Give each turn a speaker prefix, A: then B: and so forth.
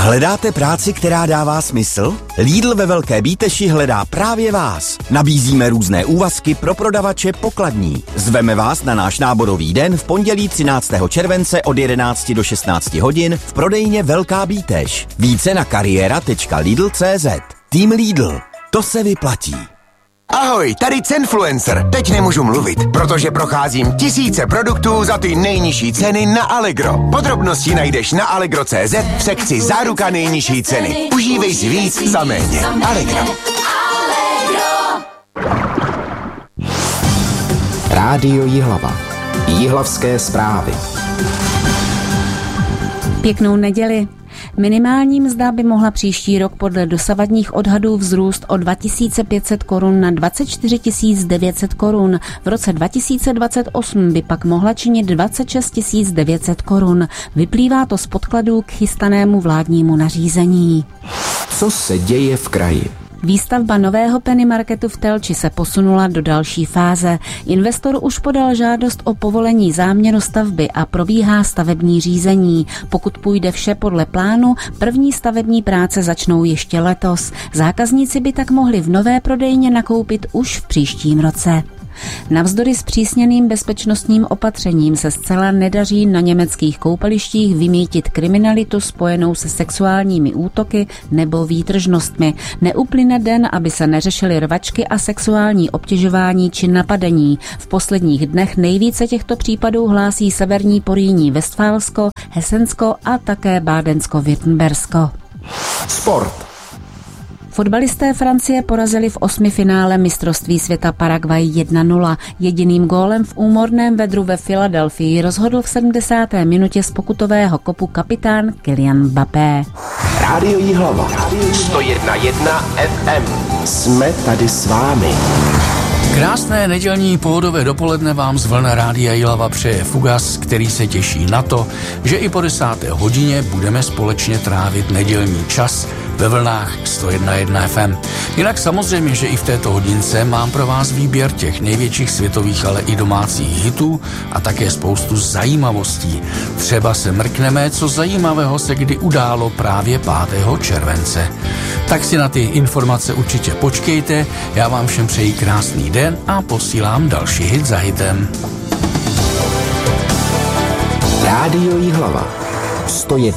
A: Hledáte práci, která dává smysl? Lidl ve Velké Bíteši hledá právě vás. Nabízíme různé úvazky pro prodavače pokladní. Zveme vás na náš náborový den v pondělí 13. července od 11 do 16 hodin v prodejně Velká Bíteš. Více na kariéra.lidl.cz. Tým Lidl. To se vyplatí.
B: Ahoj, tady Cenfluencer. Teď nemůžu mluvit, protože procházím tisíce produktů za ty nejnižší ceny na Allegro. Podrobnosti najdeš na allegro.cz v sekci Záruka nejnižší ceny. Užívej si víc za méně. Allegro.
C: Rádio Jihlava. Jihlavské zprávy.
D: Pěknou neděli. Minimální mzda by mohla příští rok podle dosavadních odhadů vzrůst o 2500 korun na 24 900 korun. V roce 2028 by pak mohla činit 26 900 korun. Vyplývá to z podkladů k chystanému vládnímu nařízení.
C: Co se děje v kraji?
D: Výstavba nového Penny Marketu v Telči se posunula do další fáze. Investor už podal žádost o povolení záměru stavby a probíhá stavební řízení. Pokud půjde vše podle plánu, první stavební práce začnou ještě letos. Zákazníci by tak mohli v nové prodejně nakoupit už v příštím roce. Navzdory zpřísněným bezpečnostním opatřením se zcela nedaří na německých koupalištích vymýtit kriminalitu spojenou se sexuálními útoky nebo výtržnostmi. Neuplyne den, aby se neřešily rvačky a sexuální obtěžování či napadení. V posledních dnech nejvíce těchto případů hlásí severní Porýní Vestfálsko, Hesensko a také Bádensko-Württembersko.
C: Sport.
D: Fotbalisté Francie porazili v 8. finále mistrovství světa Paraguay 1-0. Jediným gólem v úmorném vedru ve Filadelfii rozhodl v 70. minutě z pokutového kopu kapitán Kylian Mbappé.
C: Rádio Jihlava. 101,1 FM. Jsme tady s vámi.
E: Krásné nedělní pohodové dopoledne vám z vln Rádia Jihlava přeje Fugas, který se těší na to, že i po 10. hodině budeme společně trávit nedělní čas ve vlnách 101,1 FM. Jinak samozřejmě, že i v této hodince mám pro vás výběr těch největších světových, ale i domácích hitů a také spoustu zajímavostí. Třeba se mrkneme, co zajímavého se kdy událo právě 5. července. Tak si na ty informace určitě počkejte, já vám všem přeji krásný den a posílám další hit za hitem.
C: Rádio Jihlava. 101,1